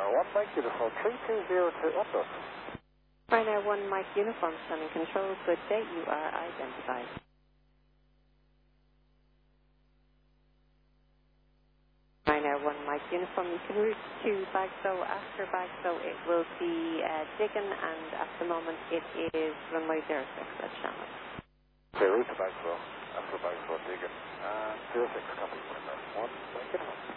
1 Mike Uniform 3202 Upload. Ryanair 1 Mike Uniform standing control. Good day, you are identified. Ryanair 1 Mike Uniform, you can route to Bagstow. After Bagstow it will be Diggin, and at the moment it is runway 06 at Shannon. Okay, route to Bagstow. After Bagstow, Diggin. 06, copy. 1 Mike Uniform.